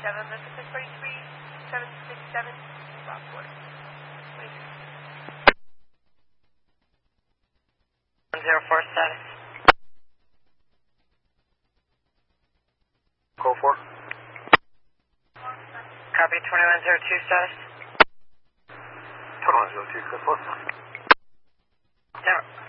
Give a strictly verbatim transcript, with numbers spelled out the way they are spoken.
seven, this is six thirty-three, seven six seven, Rockport. one zero four status. Go for. Copy twenty-one zero two status. twenty-one zero two, go for. Yeah.